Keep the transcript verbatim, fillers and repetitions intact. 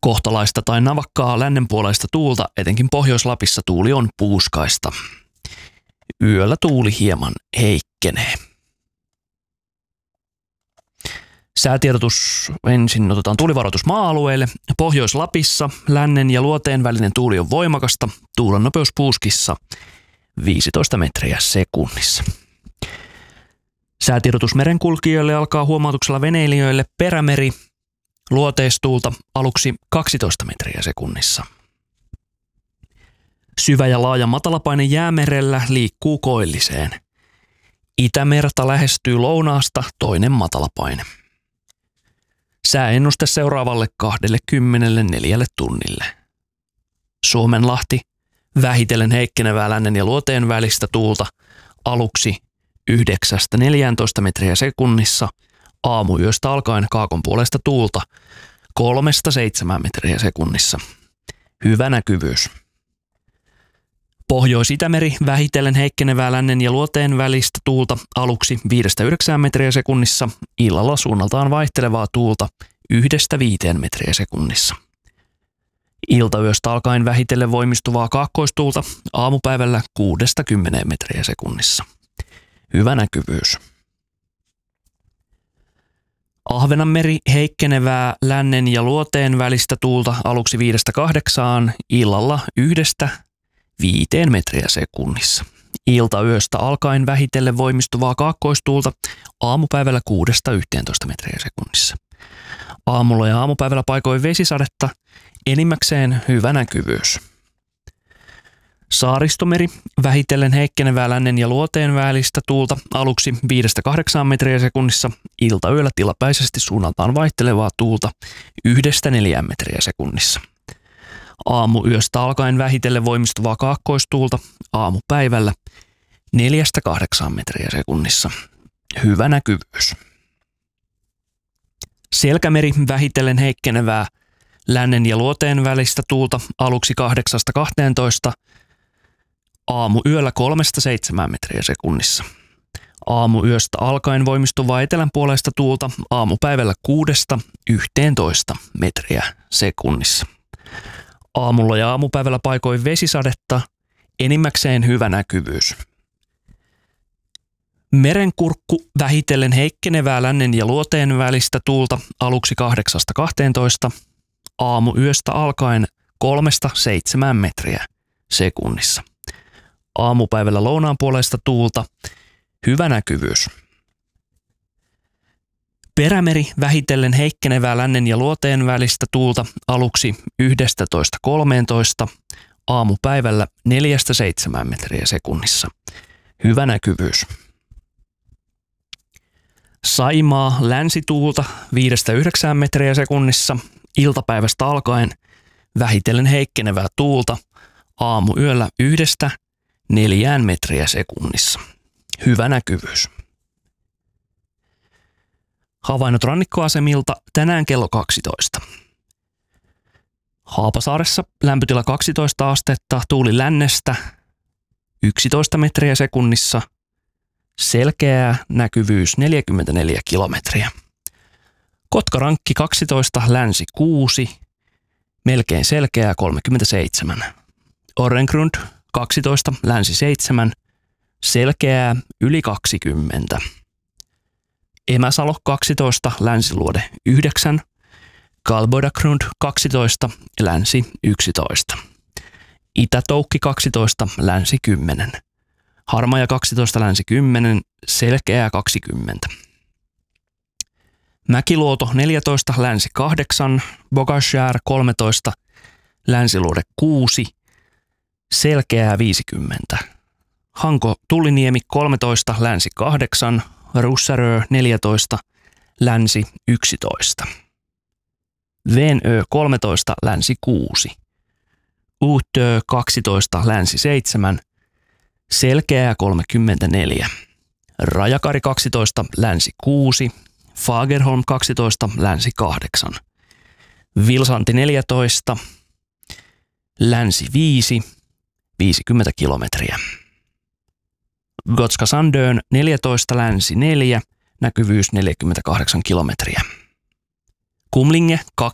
Kohtalaista tai navakkaa lännenpuoleista tuulta, etenkin Pohjois-Lapissa tuuli on puuskaista. Yöllä tuuli hieman heikkenee. Säätiedotus ensin otetaan tuulivaroitus maa-alueille. Pohjois-Lapissa lännen ja luoteen välinen tuuli on voimakasta. Tuulen nopeus puuskissa viisitoista metriä sekunnissa. Säätiedotus merenkulkijoille alkaa huomautuksella veneilijöille. Perämeri, luoteistuulta aluksi kaksitoista metriä sekunnissa. Syvä ja laaja matalapaine jäämerellä liikkuu koilliseen. Itämerta lähestyy lounaasta toinen matalapaine. Sääennuste seuraavalle kaksikymmentäneljä tunnille. Suomenlahti, vähitellen heikkenevää lännen ja luoteen välistä tuulta aluksi yhdeksästä neljääntoista metriä sekunnissa, aamuyöstä alkaen kaakon puolesta tuulta kolmesta seitsemään metriä sekunnissa. Hyvä näkyvyys. Pohjois-Itämeri, vähitellen heikkenevää lännen ja luoteen välistä tuulta aluksi viidestä yhdeksään metriä sekunnissa, illalla suunnaltaan vaihtelevaa tuulta yhdestä viiteen metriä sekunnissa. Iltayöstä alkaen vähitellen voimistuvaa kaakkoistuulta aamupäivällä kuudesta kymmeneen metriä sekunnissa. Hyvä näkyvyys. Ahvenanmeri, heikkenevää lännen ja luoteen välistä tuulta aluksi viidestä kahdeksaan, illalla yhdestä viiteen metriä sekunnissa. Iltayöstä alkaen vähitellen voimistuvaa kaakkoistuulta aamupäivällä kuudesta yhteentoista metriä sekunnissa. Aamulla ja aamupäivällä paikoin vesisadetta, enimmäkseen hyvä näkyvyys. Saaristomeri, vähitellen heikkenevää lännen ja luoteen välistä tuulta aluksi viidestä kahdeksaan metriä sekunnissa, iltayöllä tilapäisesti suunnaltaan vaihtelevaa tuulta yhdestä neljään metriä sekunnissa. Aamuyöstä alkaen vähitellen voimistuvaa kaakkoistuulta aamupäivällä neljästä kahdeksaan metriä sekunnissa. Hyvä näkyvyys. Selkämeri, vähitellen heikkenevää lännen ja luoteen välistä tuulta aluksi kahdeksasta kahteentoista, aamuyöllä kolmesta seitsemään metriä sekunnissa. Aamuyöstä alkaen voimistuvaa etelänpuoleista tuulta aamupäivällä kuudesta yhteentoista metriä sekunnissa. Aamulla ja aamupäivällä paikoin vesisadetta, enimmäkseen hyvä näkyvyys. Merenkurkku, vähitellen heikkenevää lännen ja luoteen välistä tuulta aluksi kahdeksasta kahteentoista, aamuyöstä alkaen kolmesta seitsemään metriä sekunnissa. Aamupäivällä lounaanpuoleista tuulta, hyvä näkyvyys. Perämeri, vähitellen heikkenevää lännen ja luoteen välistä tuulta aluksi yhdestätoista kolmeentoista, aamupäivällä neljästä seitsemään metriä sekunnissa. Hyvä näkyvyys. Saimaa, länsituulta viidestä yhdeksään metriä sekunnissa, iltapäivästä alkaen vähitellen heikkenevää tuulta aamuyöllä yhdestä neljään metriä sekunnissa. Hyvä näkyvyys. Havainnot rannikkoasemilta tänään kello kaksitoista. Haapasaaressa lämpötila kaksitoista astetta, tuuli lännestä yksitoista metriä sekunnissa, selkeä näkyvyys neljäkymmentäneljä kilometriä. Kotkarankki kaksitoista, länsi kuusi, melkein selkeää kolmekymmentäseitsemän. Orrengrund kaksitoista, länsi seitsemän, selkeää yli kaksikymmentä. Emäsalo kaksitoista, länsiluode yhdeksän, Kalbodagrund kaksitoista, länsi yksitoista. Itätoukki kaksitoista, länsi kymmenen. Harmaja kaksitoista, länsi kymmenen, selkeää kaksikymmentä. Mäkiluoto neljätoista, länsi kahdeksan, Bogashär kolmetoista, länsiluode kuusi, selkeää viisikymmentä. Hanko Tulliniemi kolmetoista, länsi kahdeksan, Russarö neljätoista, länsi yksitoista. Venö kolmetoista, länsi kuusi. Uutö kaksitoista, länsi seitsemän, selkeää kolmekymmentäneljä. Rajakari kaksitoista, länsi kuusi, Fagerholm kaksitoista, länsi kahdeksan. Vilsanti neljätoista, länsi viisi, viisikymmentä kilometriä. Gotska Sandön neljätoista, länsi neljä, näkyvyys neljäkymmentäkahdeksan kilometriä. Kumlinge